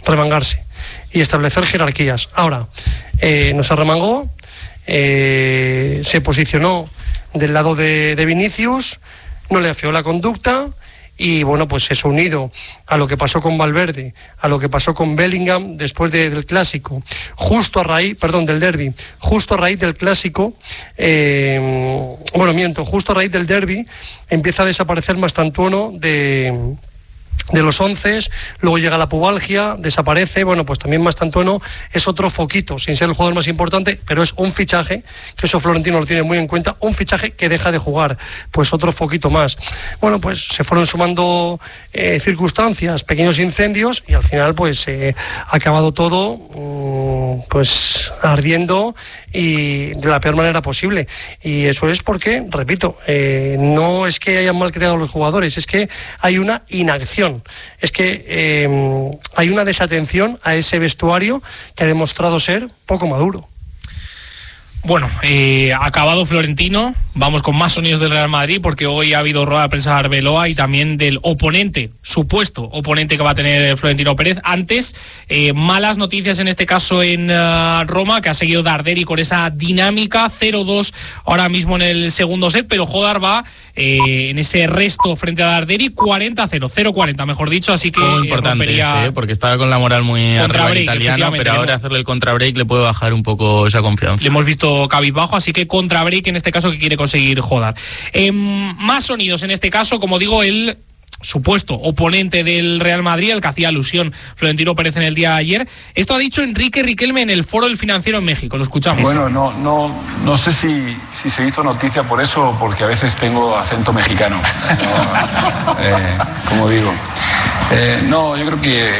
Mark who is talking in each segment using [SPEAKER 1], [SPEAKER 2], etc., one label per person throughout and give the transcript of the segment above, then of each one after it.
[SPEAKER 1] remangarse y establecer jerarquías. Ahora, no se remangó, se posicionó del lado de Vinicius, no le afeó la conducta. Y bueno, pues eso unido a lo que pasó con Valverde, a lo que pasó con Bellingham después del clásico, justo a raíz del clásico, justo a raíz del derbi, empieza a desaparecer Mastantuono de los 11, luego llega la pubalgia, desaparece, bueno, pues también Mastantuono es otro foquito, sin ser el jugador más importante, pero es un fichaje, que eso Florentino lo tiene muy en cuenta, un fichaje que deja de jugar, pues otro foquito más. Bueno, pues se fueron sumando circunstancias, pequeños incendios, y al final pues ha acabado todo pues ardiendo y de la peor manera posible. Y eso es porque, repito, no es que hayan mal creado los jugadores, es que hay una inacción. Es que hay una desatención a ese vestuario que ha demostrado ser poco maduro.
[SPEAKER 2] Bueno, acabado Florentino, vamos con más sonidos del Real Madrid, porque hoy ha habido rueda de prensa de Arbeloa y también del supuesto oponente que va a tener Florentino Pérez. Antes, malas noticias en este caso en Roma, que ha seguido Darderi con esa dinámica, 0-2 ahora mismo en el segundo set, pero Jodar va en ese resto frente a Darderi 40-0, 0-40 mejor dicho, así que
[SPEAKER 3] muy importante
[SPEAKER 2] rompería...
[SPEAKER 3] porque estaba con la moral muy arriba el italiano, pero ahora hacerle el contrabreak le puede bajar un poco esa confianza.
[SPEAKER 2] Le hemos visto cabizbajo, así que contra break en este caso que quiere conseguir Jodar. Más sonidos en este caso, como digo, el supuesto oponente del Real Madrid, el que hacía alusión Florentino Pérez en el día de ayer. Esto ha dicho Enrique Riquelme en el Foro del Financiero en México, lo escuchamos.
[SPEAKER 4] Bueno, no sé si se hizo noticia por eso, porque a veces tengo acento mexicano, como digo. No, yo creo que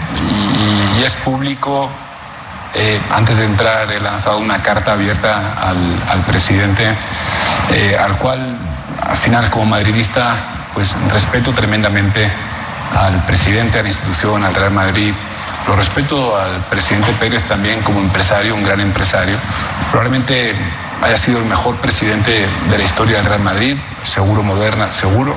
[SPEAKER 4] y es público. Antes de entrar he lanzado una carta abierta al presidente, al cual al final como madridista pues respeto tremendamente al presidente, a la institución, al Real Madrid. Lo respeto al presidente Pérez también como empresario, un gran empresario. Probablemente haya sido el mejor presidente de la historia del Real Madrid, seguro, moderna, seguro.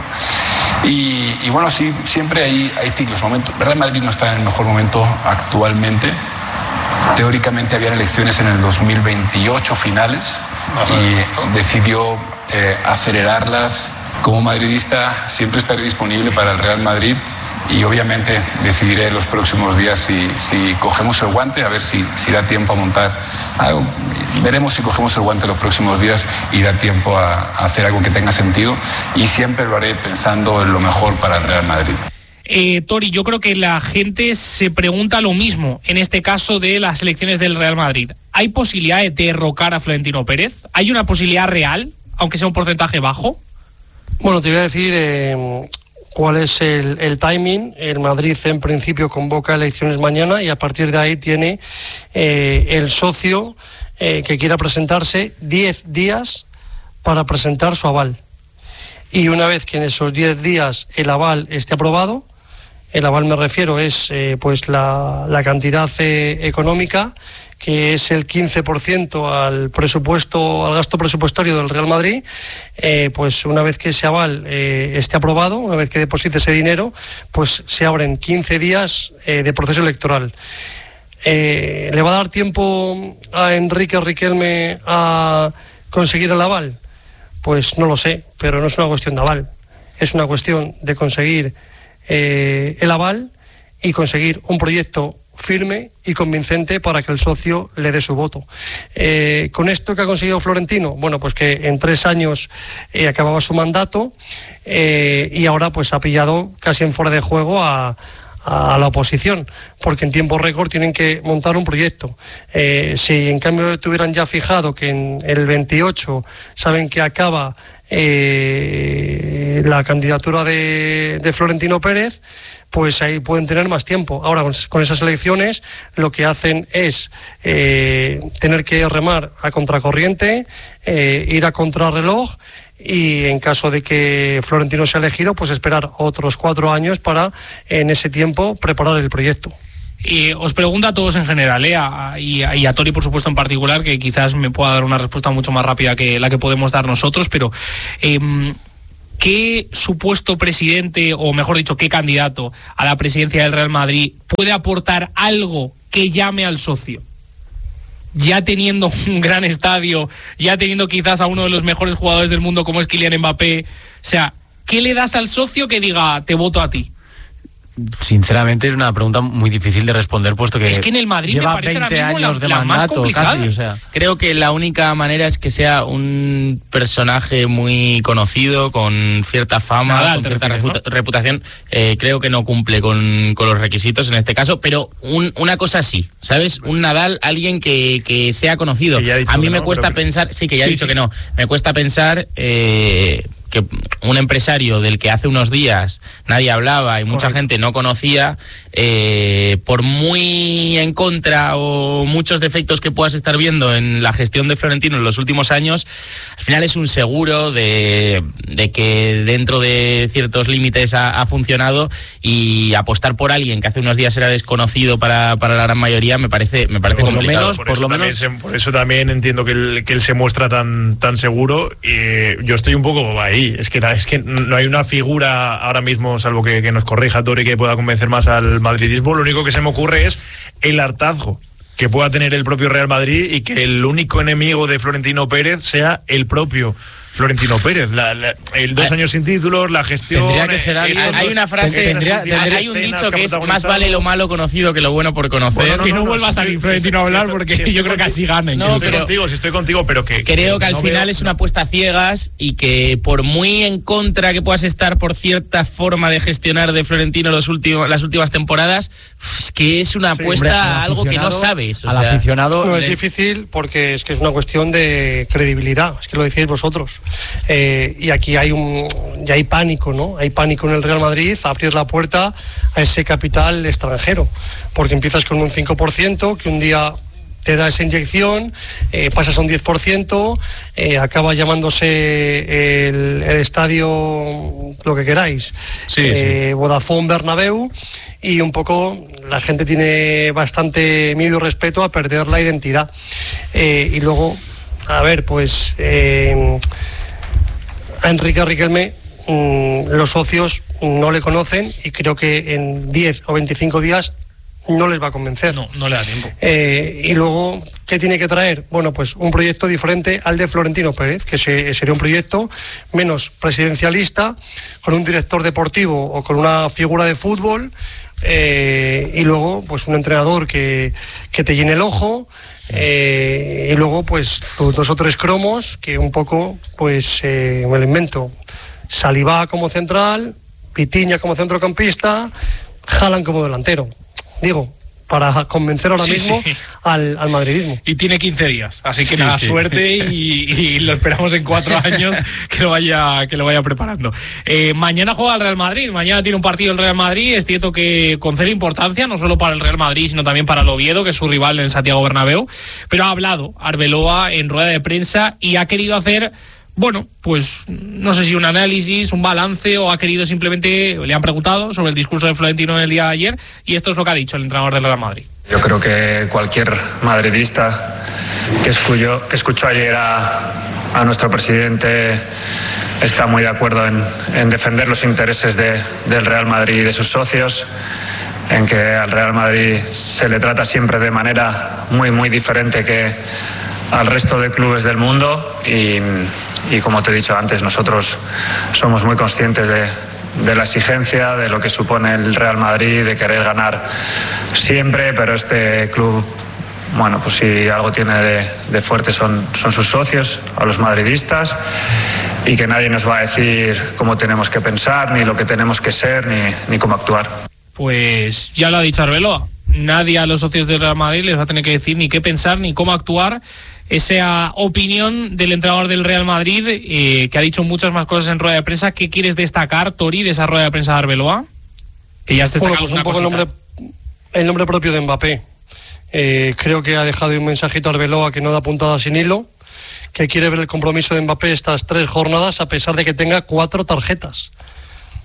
[SPEAKER 4] Y bueno, sí, siempre hay ciclos, momentos. El Real Madrid no está en el mejor momento actualmente. Teóricamente habían elecciones en el 2028 finales y decidió acelerarlas. Como madridista siempre estaré disponible para el Real Madrid y obviamente decidiré los próximos días si cogemos el guante, a ver si da tiempo a montar algo. Veremos si cogemos el guante los próximos días y da tiempo a hacer algo que tenga sentido, y siempre lo haré pensando en lo mejor para el Real Madrid.
[SPEAKER 2] Tori, yo creo que la gente se pregunta lo mismo en este caso de las elecciones del Real Madrid. ¿Hay posibilidad de derrocar a Florentino Pérez? ¿Hay una posibilidad real, aunque sea un porcentaje bajo?
[SPEAKER 1] Bueno, te voy a decir cuál es el timing. El Madrid en principio convoca elecciones mañana y a partir de ahí tiene el socio que quiera presentarse 10 días para presentar su aval. Y una vez que en esos 10 días el aval esté aprobado, el aval me refiero es pues la cantidad económica, que es el 15% al gasto presupuestario del Real Madrid, pues una vez que ese aval esté aprobado, una vez que deposite ese dinero, pues se abren 15 días de proceso electoral. ¿Le va a dar tiempo a Enrique Riquelme a conseguir el aval? Pues no lo sé, pero no es una cuestión de aval, es una cuestión de conseguir el aval y conseguir un proyecto firme y convincente para que el socio le dé su voto. Con esto que ha conseguido Florentino, bueno, pues que en 3 años acababa su mandato y ahora pues ha pillado casi en fuera de juego a la oposición, porque en tiempo récord tienen que montar un proyecto. Si en cambio tuvieran ya fijado que en el 28 saben que acaba la candidatura de Florentino Pérez, pues ahí pueden tener más tiempo. Ahora con esas elecciones lo que hacen es tener que remar a contracorriente, ir a contrarreloj, y en caso de que Florentino sea elegido, pues esperar otros 4 años para en ese tiempo preparar el proyecto.
[SPEAKER 2] Os pregunto a todos en general, y a Tori por supuesto en particular, que quizás me pueda dar una respuesta mucho más rápida que la que podemos dar nosotros, pero ¿qué supuesto presidente, o mejor dicho, qué candidato a la presidencia del Real Madrid puede aportar algo que llame al socio? Ya teniendo un gran estadio, ya teniendo quizás a uno de los mejores jugadores del mundo como es Kylian Mbappé, o sea, ¿qué le das al socio que diga, te voto a ti?
[SPEAKER 5] Sinceramente es una pregunta muy difícil de responder, puesto que
[SPEAKER 2] es que en el Madrid
[SPEAKER 5] lleva
[SPEAKER 2] me parece
[SPEAKER 5] 20
[SPEAKER 2] ahora
[SPEAKER 5] años de
[SPEAKER 2] la más
[SPEAKER 5] mandato
[SPEAKER 2] complicada.
[SPEAKER 5] casi, o sea.
[SPEAKER 3] Creo que la única manera es que sea un personaje muy conocido, con cierta fama,
[SPEAKER 2] Nadal,
[SPEAKER 3] con cierta
[SPEAKER 2] ¿no?
[SPEAKER 3] reputación. Creo que no cumple con los requisitos en este caso, pero una cosa sí, ¿sabes? Un Nadal, alguien que sea conocido. A mí me cuesta pensar, sí, que ya he dicho que no, me cuesta pensar que un empresario del que hace unos días nadie hablaba y mucha gente no conocía, por muy en contra o muchos defectos que puedas estar viendo en la gestión de Florentino en los últimos años, al final es un seguro de que dentro de ciertos límites ha funcionado, y apostar por alguien que hace unos días era desconocido para la gran mayoría me parece complicado.
[SPEAKER 6] Por eso también entiendo que él se muestra tan seguro, y yo estoy un poco ahí. Es que no hay una figura ahora mismo, salvo que nos corrija Tori, que pueda convencer más al madridismo. Lo único que se me ocurre es el hartazgo que pueda tener el propio Real Madrid, y que el único enemigo de Florentino Pérez sea el propio Florentino Pérez. El 2 años sin títulos, la gestión...
[SPEAKER 5] Tendría que ser
[SPEAKER 3] hay una frase, hay un dicho que es: más vale lo malo conocido que lo bueno por conocer.
[SPEAKER 2] Bueno, que no vuelva a salir Florentino a hablar, porque yo creo que así gana.
[SPEAKER 6] Estoy contigo, pero que...
[SPEAKER 3] Creo que al final es una apuesta a ciegas, y que por muy en contra que puedas estar por cierta forma de gestionar de Florentino las últimas temporadas, es que es una apuesta a algo que no sabes.
[SPEAKER 5] Al aficionado...
[SPEAKER 1] No, es difícil, porque es que es una cuestión de credibilidad, es que lo decís vosotros. Y aquí ya hay pánico, ¿no? Hay pánico en el Real Madrid a abrir la puerta a ese capital extranjero, porque empiezas con un 5%, que un día te da esa inyección, pasas a un 10%, acaba llamándose el estadio lo que queráis, Vodafone Bernabéu, y un poco la gente tiene bastante miedo y respeto a perder la identidad. Y luego, a ver, pues... a Enrique Riquelme los socios no le conocen, y creo que en 10 o 25 días no les va a convencer.
[SPEAKER 2] No le da tiempo.
[SPEAKER 1] Y luego, ¿qué tiene que traer? Bueno, pues un proyecto diferente al de Florentino Pérez, que sería un proyecto menos presidencialista, con un director deportivo o con una figura de fútbol, y luego pues un entrenador que te llene el ojo, y luego pues 2 o 3 cromos que un poco pues me lo invento: Saliba como central, Vitinha como centrocampista, Haaland como delantero, digo, para convencer ahora mismo al madridismo.
[SPEAKER 2] Y tiene 15 días, así que nada, suerte, y lo esperamos en 4 años que lo vaya preparando. Mañana juega el Real Madrid, mañana tiene un partido el Real Madrid. Es cierto que concede importancia no solo para el Real Madrid, sino también para el Oviedo, que es su rival en Santiago Bernabéu, pero ha hablado Arbeloa en rueda de prensa y ha querido hacer... Bueno, pues no sé si un análisis, un balance, o ha querido simplemente, le han preguntado sobre el discurso de Florentino en el día de ayer, y esto es lo que ha dicho el entrenador del Real Madrid.
[SPEAKER 4] Yo creo que cualquier madridista que escuchó ayer a nuestro presidente está muy de acuerdo en defender los intereses del Real Madrid y de sus socios, en que al Real Madrid se le trata siempre de manera muy, muy diferente que al resto de clubes del mundo, y como te he dicho antes, nosotros somos muy conscientes de la exigencia, de lo que supone el Real Madrid, de querer ganar siempre, pero este club, bueno, pues si algo tiene de fuerte son sus socios, a los madridistas, y que nadie nos va a decir cómo tenemos que pensar, ni lo que tenemos que ser, ni cómo actuar.
[SPEAKER 2] Pues ya lo ha dicho Arbeloa, nadie a los socios del Real Madrid les va a tener que decir ni qué pensar ni cómo actuar. Esa opinión del entrenador del Real Madrid, que ha dicho muchas más cosas en rueda de prensa. ¿Qué quieres destacar, Tori, de esa rueda de prensa de Arbeloa? Que ya has destacado
[SPEAKER 1] pues un poco el nombre propio de Mbappé. Creo que ha dejado un mensajito a Arbeloa que no da puntada sin hilo, que quiere ver el compromiso de Mbappé estas 3 jornadas, a pesar de que tenga 4 tarjetas.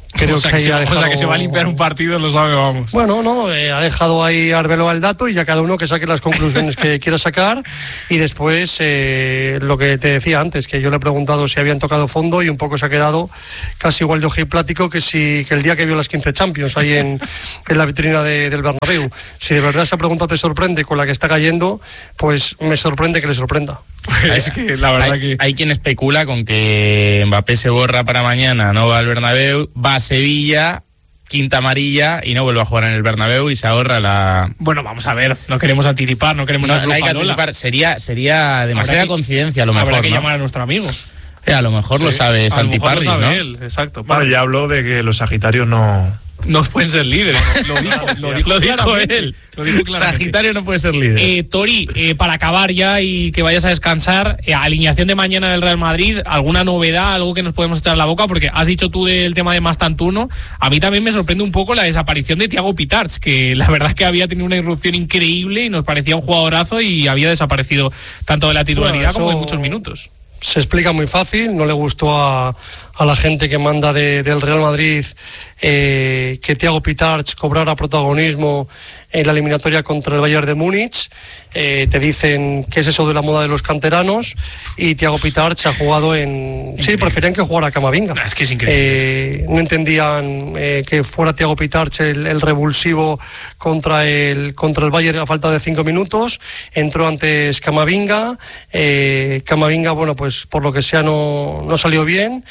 [SPEAKER 1] Creo que
[SPEAKER 2] se va a limpiar un partido, lo sabe, vamos.
[SPEAKER 1] Bueno, no, ha dejado ahí Arbeloa el dato y ya cada uno que saque las conclusiones que quiera sacar. Y después, lo que te decía antes, que yo le he preguntado si habían tocado fondo y un poco se ha quedado casi igual de ojiplático que el día que vio las 15 Champions ahí en la vitrina del Bernabéu. Si de verdad esa pregunta te sorprende con la que está cayendo, pues me sorprende que le sorprenda.
[SPEAKER 2] Es que la verdad
[SPEAKER 3] hay quien especula con que Mbappé se borra para mañana, no va al Bernabéu, va a Sevilla, quinta amarilla y no vuelve a jugar en el Bernabéu y se ahorra la...
[SPEAKER 2] Bueno, vamos a ver, no queremos anticipar, no queremos...
[SPEAKER 3] No hay que anticipar, sería demasiada coincidencia a lo mejor,
[SPEAKER 2] habrá que llamar a nuestro amigo.
[SPEAKER 3] A lo mejor lo sabe Santi Parris, ¿no?
[SPEAKER 2] Él, exacto.
[SPEAKER 6] Bueno, ya habló de que los Sagitarios no
[SPEAKER 2] pueden ser líderes. Lo dijo él.
[SPEAKER 3] Sagitario no puede ser líder.
[SPEAKER 2] Tori, para acabar ya y que vayas a descansar, alineación de mañana del Real Madrid, ¿alguna novedad, algo que nos podemos echar en la boca? Porque has dicho tú del tema de Mastantuono. A mí también me sorprende un poco la desaparición de Thiago Pitarch, que la verdad es que había tenido una irrupción increíble y nos parecía un jugadorazo y había desaparecido tanto de la titularidad como de muchos minutos.
[SPEAKER 1] Se explica muy fácil, no le gustó a la gente que manda del Real Madrid que Thiago Pitarch cobrara protagonismo en la eliminatoria contra el Bayern de Múnich. Te dicen qué es eso de la moda de los canteranos y Thiago Pitarch ha jugado Sí, preferían que jugara Camavinga.
[SPEAKER 2] Es que es increíble.
[SPEAKER 1] No entendían que fuera Thiago Pitarch el revulsivo contra el Bayern a falta de 5 minutos. Entró antes Camavinga. Camavinga, bueno, pues por lo que sea no salió bien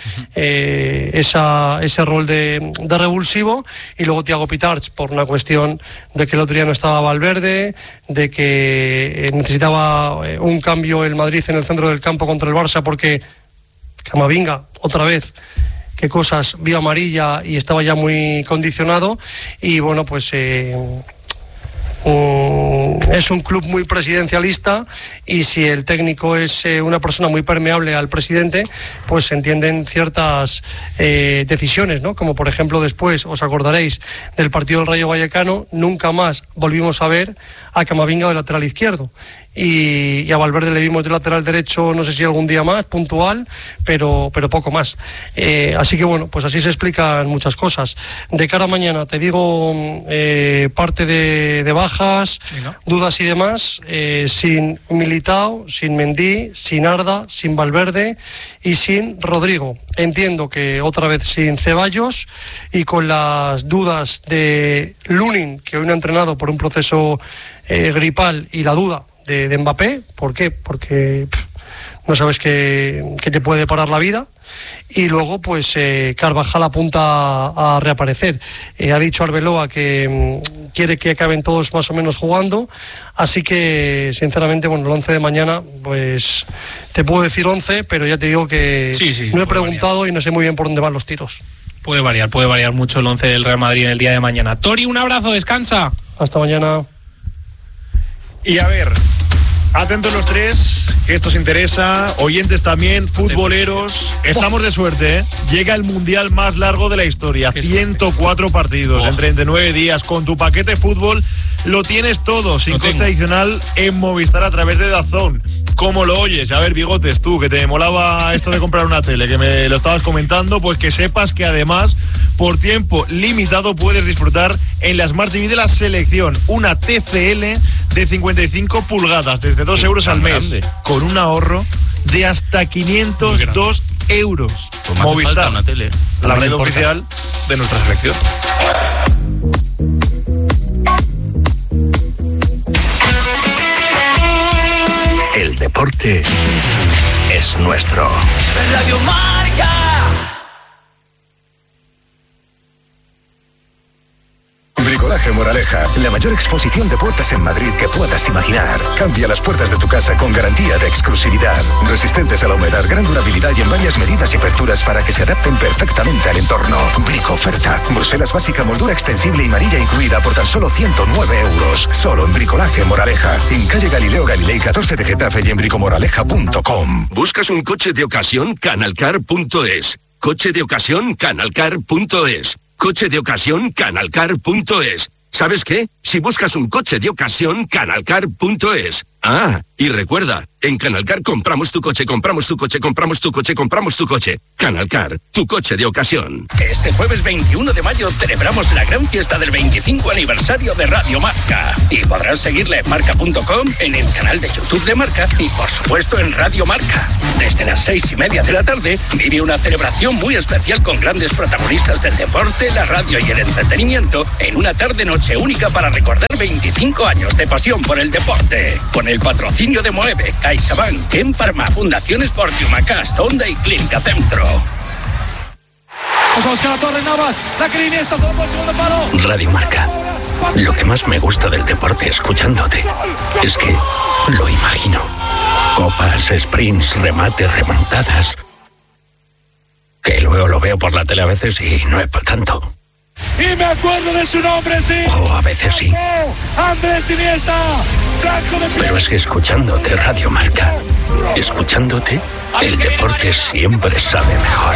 [SPEAKER 1] ese rol de revulsivo, y luego Thiago Pitarch por una cuestión de que el otro día no estaba Valverde, de que necesitaba un cambio el Madrid en el centro del campo contra el Barça porque Camavinga, otra vez, qué cosas, vio amarilla y estaba ya muy condicionado. Y bueno, pues es un club muy presidencialista y si el técnico es una persona muy permeable al presidente, pues se entienden ciertas decisiones, ¿no? Como por ejemplo después, os acordaréis del partido del Rayo Vallecano, nunca más volvimos a ver a Camavinga de lateral izquierdo y a Valverde le vimos de lateral derecho, no sé si algún día más, puntual, pero poco más. Así que bueno, pues así se explican muchas cosas. De cara a mañana, te digo parte de bajas, dudas y demás, sin Militao, sin Mendy, sin Arda, sin Valverde y sin Rodrigo. Entiendo que otra vez sin Ceballos y con las dudas de Lunin, que hoy no ha entrenado por un proceso gripal, y la duda de Mbappé. ¿Por qué? Porque no sabes qué te puede parar la vida. Y luego pues Carvajal apunta a reaparecer. Ha dicho Arbeloa que quiere que acaben todos más o menos jugando, así que sinceramente, bueno, el 11 de mañana pues te puedo decir 11, pero ya te digo que no he preguntado variar. Y no sé muy bien por dónde van los tiros.
[SPEAKER 2] Puede variar mucho el 11 del Real Madrid en el día de mañana. Tori, un abrazo, descansa.
[SPEAKER 1] Hasta mañana.
[SPEAKER 6] Y a ver, atentos los tres, que esto os interesa, oyentes también, futboleros. Estamos de suerte, ¿eh? Llega el mundial más largo de la historia, 104 partidos en 39 días. Con tu paquete fútbol lo tienes todo, sin coste adicional, en Movistar a través de DAZN. ¿Cómo lo oyes? A ver, Bigotes, tú, que te molaba esto de comprar una tele, que me lo estabas comentando, pues que sepas que además, por tiempo limitado, puedes disfrutar en la Smart TV de la selección una TCL de 55 pulgadas, desde 2 euros al mes, con un ahorro de hasta 502 euros.
[SPEAKER 3] Pues
[SPEAKER 6] Movistar,
[SPEAKER 3] una tele.
[SPEAKER 6] la red oficial de nuestra selección.
[SPEAKER 7] El deporte es nuestro.
[SPEAKER 8] Radio Marca.
[SPEAKER 7] Bricolaje Moraleja, la mayor exposición de puertas en Madrid que puedas imaginar. Cambia las puertas de tu casa con garantía de exclusividad. Resistentes a la humedad, gran durabilidad y en varias medidas y aperturas para que se adapten perfectamente al entorno. Brico oferta. Bruselas básica, moldura extensible y marilla incluida por tan solo 109 euros. Solo en Bricolaje Moraleja. En calle Galileo Galilei 14 de Getafe y en bricomoraleja.com.
[SPEAKER 9] ¿Buscas un coche de ocasión? Canalcar.es. Coche de ocasión, Canalcar.es. Coche de ocasión, Canalcar.es. ¿Sabes qué? Si buscas un coche de ocasión, Canalcar.es. Ah, y recuerda, en Canalcar compramos tu coche, compramos tu coche, compramos tu coche, compramos tu coche. Canalcar, tu coche de ocasión.
[SPEAKER 10] Este jueves 21 de mayo celebramos la gran fiesta del 25 aniversario de Radio Marca. Y podrás seguirla en marca.com, en el canal de YouTube de Marca y por supuesto en Radio Marca. Desde las 6:30 de la tarde vive una celebración muy especial con grandes protagonistas del deporte, la radio y el entretenimiento en una tarde-noche única para recordar 25 años de pasión por el deporte. Con el patrocinio de Moeve, CaixaBank, Emparma, Fundación Sportium, Acast, Honda y Clínica Centro. Radio Marca. Lo que más me gusta del deporte escuchándote es que lo imagino. Copas, sprints, remates, remontadas. Que luego lo veo por la tele a veces y no es para tanto.
[SPEAKER 11] Y me acuerdo de su nombre, sí.
[SPEAKER 10] Oh, a veces sí.
[SPEAKER 11] Andrés Iniesta.
[SPEAKER 10] Pero es que escuchándote Radio Marca, escuchándote, el deporte siempre sabe mejor.